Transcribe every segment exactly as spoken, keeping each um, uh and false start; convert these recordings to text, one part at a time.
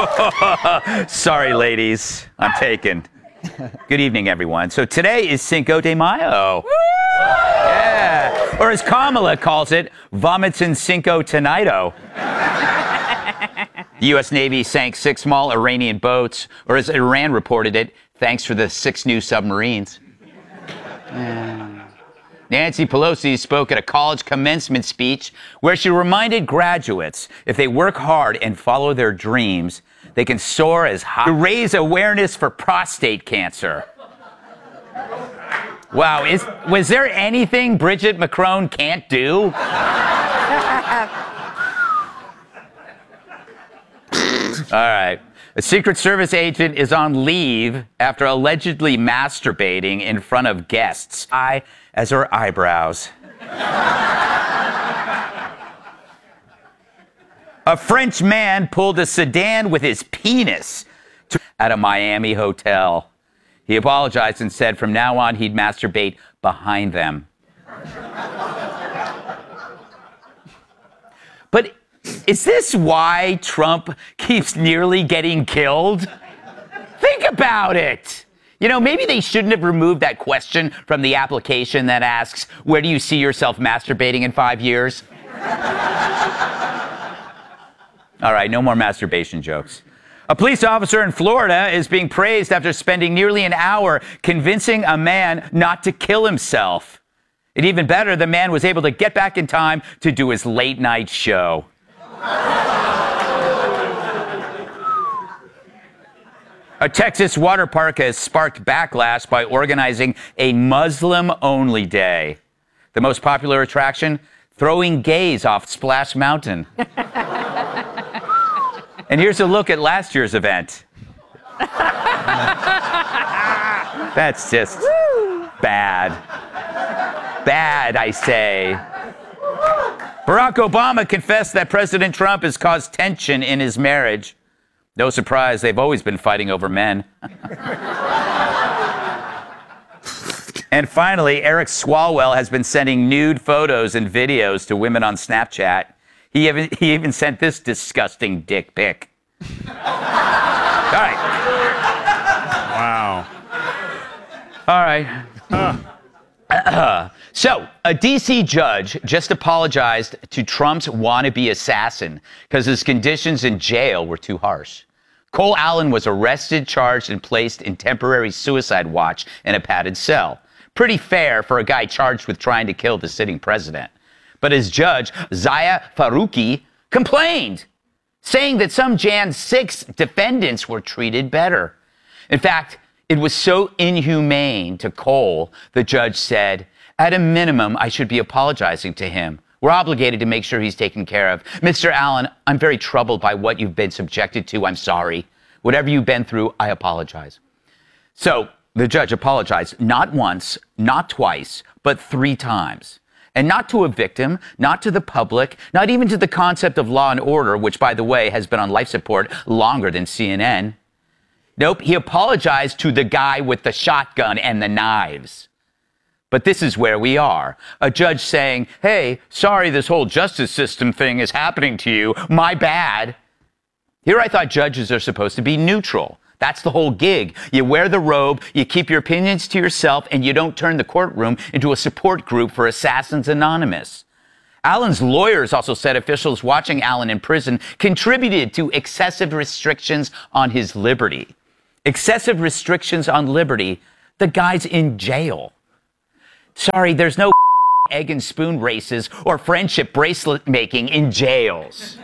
Sorry, ladies. I'm taken. Good evening, everyone. So today is Cinco de Mayo. Yeah. Or as Kamala calls it, vomits in Cinco Tonito. The U S Navy sank six small Iranian boats, or as Iran reported it, thanks for the six new submarines. Yeah. Nancy Pelosi spoke at a college commencement speech where she reminded graduates if they work hard and follow their dreams, they can soar as high to raise awareness for prostate cancer. Wow, is, was there anything Bridget Macron can't do? All right. A Secret Service agent is on leave after allegedly masturbating in front of guests. I as her eyebrows. A French man pulled a sedan with his penis at a Miami hotel. He apologized and said from now on he'd masturbate behind them. But is this why Trump keeps nearly getting killed? Think about it. You know, maybe they shouldn't have removed that question from the application that asks, where do you see yourself masturbating in five years? All right, no more masturbation jokes. A police officer in Florida is being praised after spending nearly an hour convincing a man not to kill himself. And even better, the man was able to get back in time to do his late night show. A Texas water park has sparked backlash by organizing a Muslim-only day. The most popular attraction, throwing gays off Splash Mountain. And here's a look at last year's event. That's just bad. Bad, I say. Barack Obama confessed that President Trump has caused tension in his marriage. No surprise, they've always been fighting over men. And finally, Eric Swalwell has been sending nude photos and videos to women on Snapchat. He even, he even sent this disgusting dick pic. All right. Wow. All right. Uh. Uh, so, a D C judge just apologized to Trump's wannabe assassin because his conditions in jail were too harsh. Cole Allen was arrested, charged, and placed in temporary suicide watch in a padded cell. Pretty fair for a guy charged with trying to kill the sitting president. But his judge, Zaya Faruqi, complained, saying that some January sixth defendants were treated better. In fact, it was so inhumane to Cole, the judge said, at a minimum, I should be apologizing to him. We're obligated to make sure he's taken care of. Mister Allen, I'm very troubled by what you've been subjected to. I'm sorry. Whatever you've been through, I apologize. So the judge apologized not once, not twice, but three times. And not to a victim, not to the public, not even to the concept of law and order, which, by the way, has been on life support longer than C N N. Nope, he apologized to the guy with the shotgun and the knives. But this is where we are. A judge saying, hey, sorry this whole justice system thing is happening to you. My bad. Here I thought judges are supposed to be neutral. That's the whole gig. You wear the robe, you keep your opinions to yourself, and you don't turn the courtroom into a support group for Assassins Anonymous. Allen's lawyers also said officials watching Allen in prison contributed to excessive restrictions on his liberty. Excessive restrictions on liberty. The guy's in jail. Sorry, there's no egg and spoon races or friendship bracelet making in jails.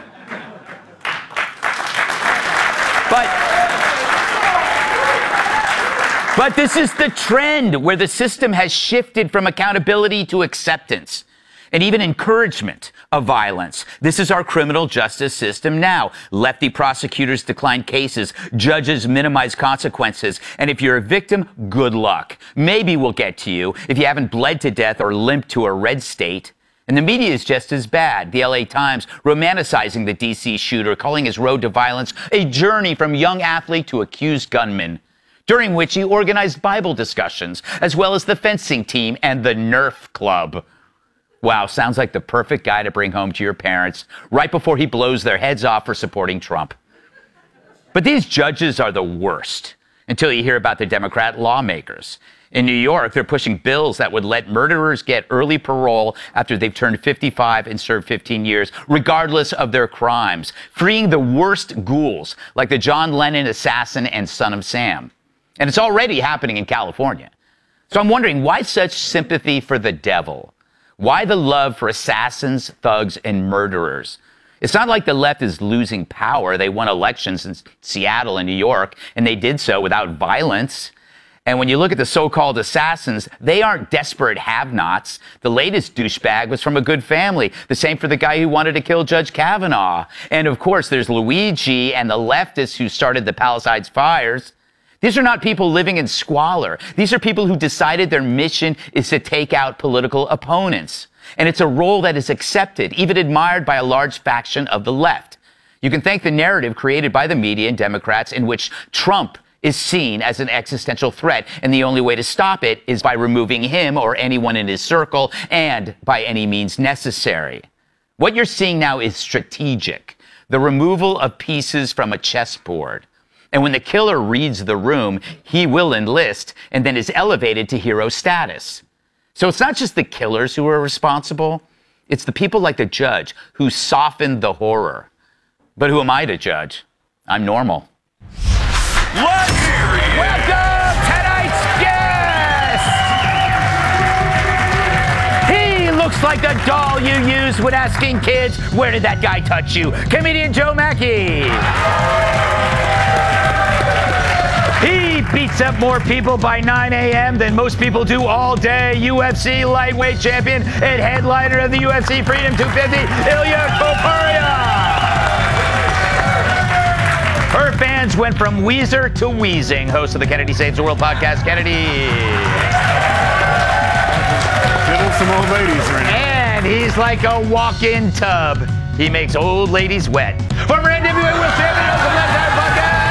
But, but this is the trend where the system has shifted from accountability to acceptance and even encouragement of violence. This is our criminal justice system now. Lefty prosecutors decline cases, judges minimize consequences, and if you're a victim, good luck. Maybe we'll get to you if you haven't bled to death or limped to a red state. And the media is just as bad. The L A Times romanticizing the D C shooter, calling his road to violence a journey from young athlete to accused gunman, during which he organized Bible discussions, as well as the fencing team and the Nerf Club. Wow, sounds like the perfect guy to bring home to your parents right before he blows their heads off for supporting Trump. But these judges are the worst until you hear about the Democrat lawmakers. In New York, they're pushing bills that would let murderers get early parole after they've turned fifty-five and served fifteen years, regardless of their crimes, freeing the worst ghouls like the John Lennon assassin and Son of Sam. And it's already happening in California. So I'm wondering, why such sympathy for the devil? Why the love for assassins, thugs, and murderers? It's not like the left is losing power. They won elections in Seattle and New York, and they did so without violence. And when you look at the so-called assassins, they aren't desperate have-nots. The latest douchebag was from a good family. The same for the guy who wanted to kill Judge Kavanaugh. And of course, there's Luigi and the leftists who started the Palisades fires. These are not people living in squalor. These are people who decided their mission is to take out political opponents. And it's a role that is accepted, even admired by a large faction of the left. You can thank the narrative created by the media and Democrats in which Trump is seen as an existential threat, and the only way to stop it is by removing him or anyone in his circle, and by any means necessary. What you're seeing now is strategic, the removal of pieces from a chessboard. And when the killer reads the room, he will enlist and then is elevated to hero status. So it's not just the killers who are responsible, it's the people like the judge who softened the horror. But who am I to judge? I'm normal. Let's welcome tonight's guest! He looks like the doll you use when asking kids, where did that guy touch you? Comedian Joe Mackey. He beats up more people by nine a.m. than most people do all day. U F C lightweight champion and headliner of the U F C Freedom two fifty, Ilya Topuria. Her fans went from Weezer to wheezing. Host of the Kennedy Saves the World podcast, Kennedy. Fiddle some old ladies right now. And he's like a walk-in tub. He makes old ladies wet. Former N W A World Champion, host of the Left Eye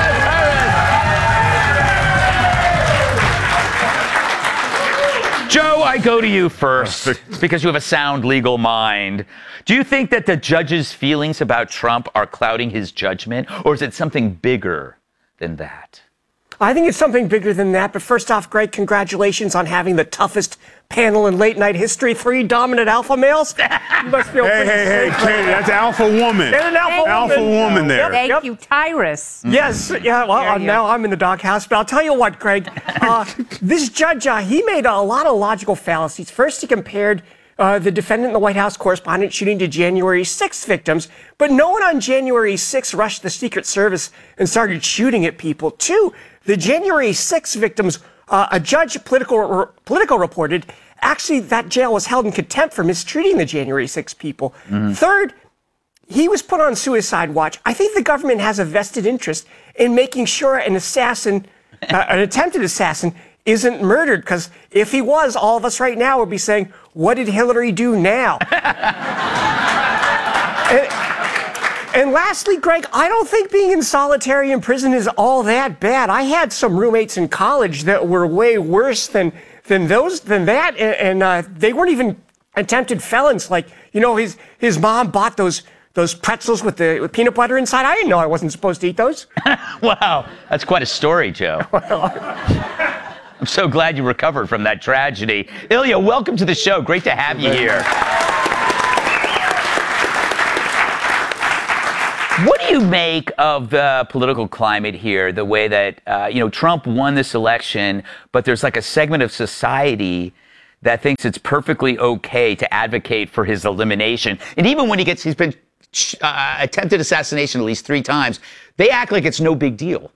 podcast, Iris. Joe, I go to you first because you have a sound legal mind. Do you think that the judge's feelings about Trump are clouding his judgment, or is it something bigger than that? I think it's something bigger than that. But first off, Greg, congratulations on having the toughest panel in late night history. Three dominant alpha males. You must feel hey, hey, hey, Katie, that's alpha woman. And an alpha alpha woman. woman there. Yep, Thank yep. you, Tyrus. Yes, yeah, well, uh, now I'm in the doghouse. But I'll tell you what, Greg, uh, this judge, uh, he made a lot of logical fallacies. First, he compared Uh, the defendant and the White House correspondent shooting to January sixth victims, but no one on January sixth rushed the Secret Service and started shooting at people. Two, the January sixth victims, uh, a judge political, re- political reported, actually that jail was held in contempt for mistreating the January sixth people. Mm. Third, he was put on suicide watch. I think the government has a vested interest in making sure an assassin, uh, an attempted assassin, isn't murdered, because if he was, all of us right now would be saying, what did Hillary do now? and, and lastly, Greg, I don't think being in solitary in prison is all that bad. I had some roommates in college that were way worse than than those than that, and, and uh, they weren't even attempted felons. Like, you know, his his mom bought those those pretzels with the with peanut butter inside. I didn't know I wasn't supposed to eat those. Wow, that's quite a story, Joe. I'm so glad you recovered from that tragedy. Ilya, welcome to the show. Great to have you here. What do you make of the political climate here, the way that, uh, you know, Trump won this election, but there's like a segment of society that thinks it's perfectly okay to advocate for his elimination. And even when he gets, he's been uh, attempted assassination at least three times, they act like it's no big deal.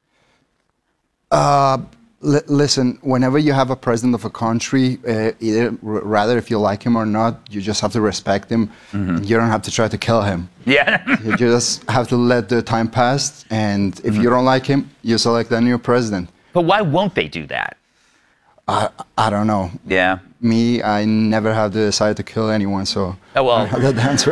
Uh... L- listen, whenever you have a president of a country, uh, either r- rather if you like him or not, you just have to respect him. Mm-hmm. You don't have to try to kill him. Yeah. You just have to let the time pass, and if mm-hmm. you don't like him, you select a new president. But why won't they do that? I I don't know. Yeah. Me, I never have to decide to kill anyone, so oh, well. I don't have that answer.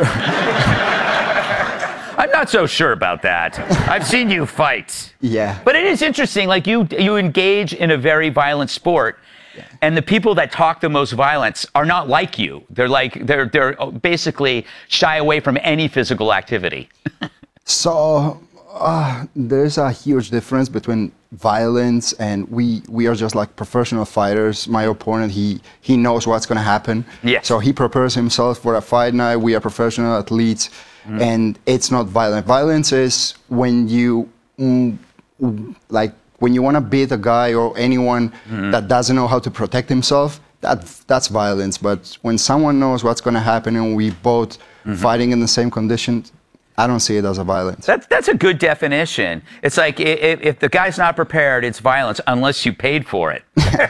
I'm not so sure about that. I've seen you fight. Yeah. But it is interesting, like you you engage in a very violent sport, yeah. and the people that talk the most violence are not like you. They're like, they're they're basically shy away from any physical activity. So, Uh, there's a huge difference between violence and we we are just like professional fighters. My opponent, he he knows what's going to happen. Yes. So he prepares himself for a fight night. We are professional athletes, mm. and it's not violent. Violence is when you mm, like when you want to beat a guy or anyone mm. that doesn't know how to protect himself. That that's violence. But when someone knows what's going to happen and we both mm-hmm. fighting in the same conditions, I don't see it as a violence. That's, that's a good definition. It's like if, if the guy's not prepared, it's violence unless you paid for it.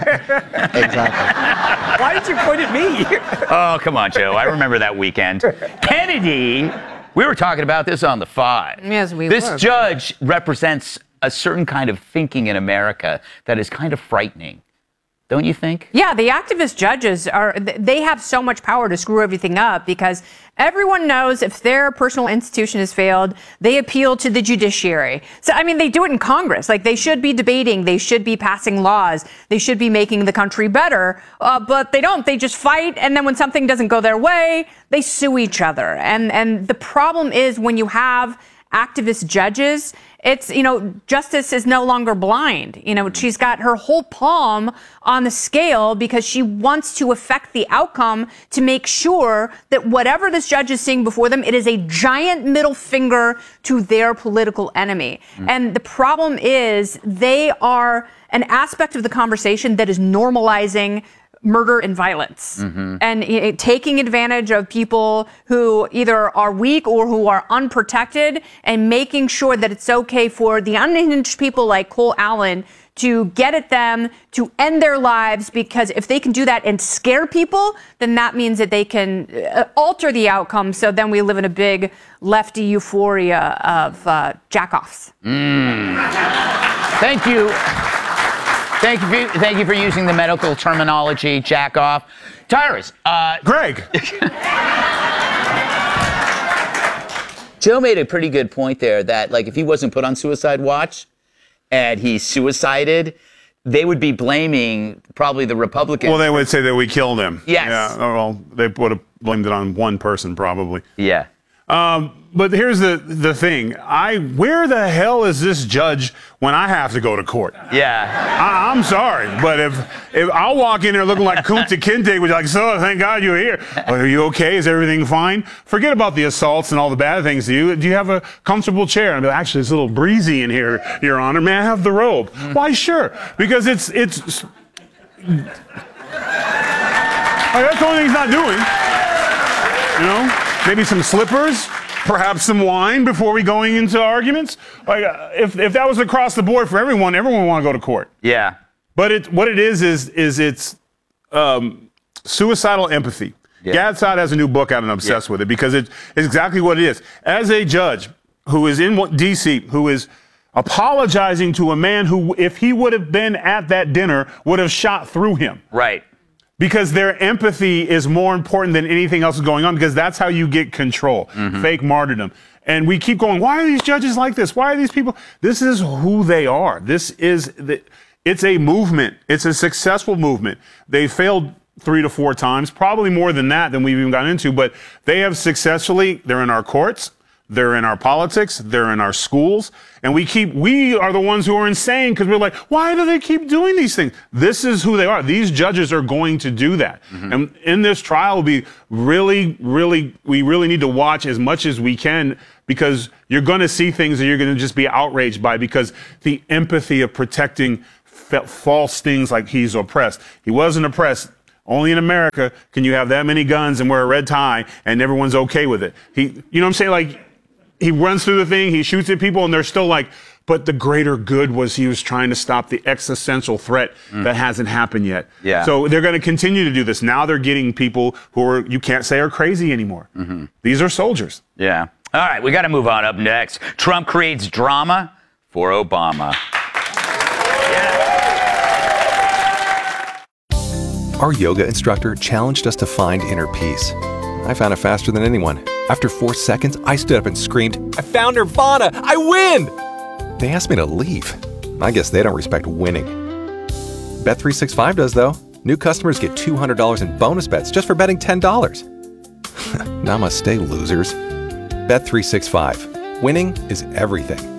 Exactly. Why did you point at me? Oh, come on, Joe. I remember that weekend. Kennedy, we were talking about this on The Five. Yes, we this were. This judge represents a certain kind of thinking in America that is kind of frightening. Don't you think? Yeah, the activist judges are, they have so much power to screw everything up because everyone knows if their personal institution has failed, they appeal to the judiciary. So, I mean, they do it in Congress. Like, they should be debating, they should be passing laws, they should be making the country better, uh, but they don't. They just fight, and then when something doesn't go their way, they sue each other. And, and the problem is when you have activist judges, it's, you know, justice is no longer blind. You know, she's got her whole palm on the scale because she wants to affect the outcome to make sure that whatever this judge is seeing before them, it is a giant middle finger to their political enemy. Mm. And the problem is they are an aspect of the conversation that is normalizing murder and violence, mm-hmm. and uh, taking advantage of people who either are weak or who are unprotected, and making sure that it's okay for the unhinged people like Cole Allen to get at them, to end their lives, because if they can do that and scare people, then that means that they can uh, alter the outcome. So then we live in a big lefty euphoria of uh, jack-offs. Mm. Thank you. Thank you, for, thank you for using the medical terminology, jack off. Tyrus. Uh, Greg. Joe made a pretty good point there that, like, if he wasn't put on suicide watch and he suicided, they would be blaming probably the Republicans. Well, they would say that we killed him. Yes. Yeah, well, they would have blamed it on one person probably. Yeah. Um, but here's the the thing. I where the hell is this judge when I have to go to court? Yeah. I, I'm sorry, but if if I'll walk in there looking like Kunta Kinte, which like, so thank God you're here. Are you okay? Is everything fine? Forget about the assaults and all the bad things to you. Do you have a comfortable chair? And I'll be like, actually, it's a little breezy in here, Your Honor. May I have the robe? Mm. Why, sure. Because it's it's. Like, that's the only thing he's not doing. You know. Maybe some slippers, perhaps some wine before we going into arguments. Like, uh, if if that was across the board for everyone, everyone would want to go to court. Yeah. But it what it is is is it's um, suicidal empathy. Yeah. Gad Saad has a new book out and I'm obsessed yeah. with it because it is exactly what it is. As a judge who is in D C, who is apologizing to a man who, if he would have been at that dinner, would have shot through him. Right. Because their empathy is more important than anything else going on, because that's how you get control. Mm-hmm. Fake martyrdom. And we keep going, why are these judges like this? Why are these people? This is who they are. This is, the, it's a movement. It's a successful movement. They failed three to four times, probably more than that than we've even gotten into, but they have successfully, they're in our courts. They're in our politics. They're in our schools. And we keep, we are the ones who are insane because we're like, why do they keep doing these things? This is who they are. These judges are going to do that. Mm-hmm. And in this trial, we really, really, we really need to watch as much as we can because you're going to see things that you're going to just be outraged by because the empathy of protecting f- false things like he's oppressed. He wasn't oppressed. Only in America can you have that many guns and wear a red tie and everyone's okay with it. He, you know what I'm saying? Like, he runs through the thing, he shoots at people, and they're still like, but the greater good was he was trying to stop the existential threat mm. that hasn't happened yet. Yeah. So they're going to continue to do this. Now they're getting people who are, you can't say are crazy anymore. Mm-hmm. These are soldiers. Yeah. All right, we got to move on. Up next, Trump creates drama for Obama. Yeah. Our yoga instructor challenged us to find inner peace. I found it faster than anyone. After four seconds, I stood up and screamed, I found Nirvana! I win! They asked me to leave. I guess they don't respect winning. Bet three sixty-five does, though. New customers get two hundred dollars in bonus bets just for betting ten dollars. Namaste, losers. Bet three sixty-five. Winning is everything.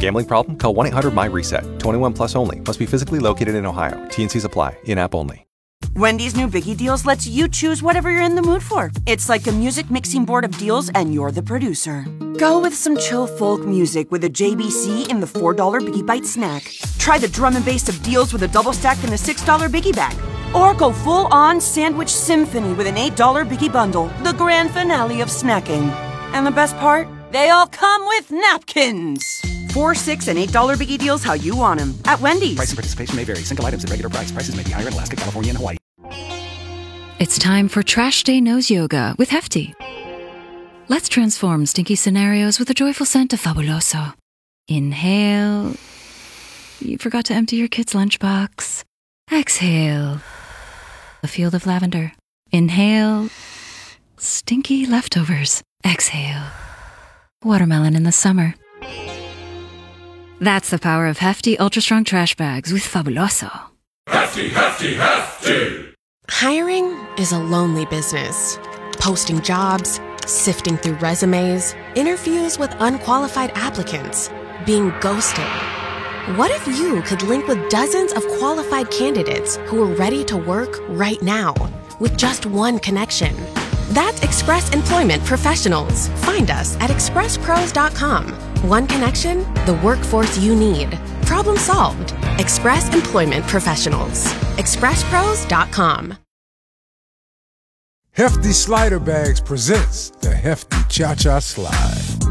Gambling problem? Call one eight hundred my reset. twenty-one plus only. Must be physically located in Ohio. T and Cs apply. In-app only. Wendy's new Biggie Deals lets you choose whatever you're in the mood for. It's like a music mixing board of deals, and you're the producer. Go with some chill folk music with a J B C in the four dollar Biggie Bite snack. Try the drum and bass of deals with a double stack in the six dollar Biggie Bag. Or go full-on sandwich symphony with an eight dollar Biggie Bundle, the grand finale of snacking. And the best part? They all come with napkins. Four, six, and eight dollar Biggie Deals how you want them at Wendy's. Price and participation may vary. Single items at regular price. Prices may be higher in Alaska, California, and Hawaii. It's time for Trash Day Nose Yoga with Hefty. Let's transform stinky scenarios with a joyful scent of Fabuloso. Inhale. You forgot to empty your kid's lunchbox. Exhale. A field of lavender. Inhale. Stinky leftovers. Exhale. Watermelon in the summer. That's the power of Hefty Ultra Strong Trash Bags with Fabuloso. Hefty, Hefty, Hefty! Hiring is a lonely business. Posting jobs, sifting through resumes, interviews with unqualified applicants, being ghosted. What if you could link with dozens of qualified candidates who are ready to work right now with just one connection? That's Express Employment Professionals. Find us at express pros dot com. One connection, the workforce you need. Problem solved. Express Employment Professionals. express pros dot com. Hefty Slider Bags presents the Hefty Cha-Cha Slide.